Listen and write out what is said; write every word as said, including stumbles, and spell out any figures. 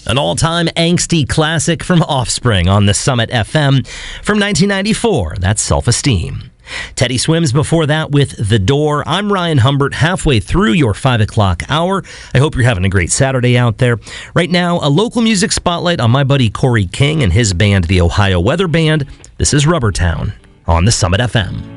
An all-time angsty classic from Offspring on the Summit F M from nineteen ninety-four. That's Self-Esteem. Teddy Swims before that with The Door. I'm Ryan Humbert, halfway through your five o'clock hour. I hope you're having a great Saturday out there. Right now, a local music spotlight on my buddy Corey King and his band, the Ohio Weather Band. This is Rubber Town on the Summit F M.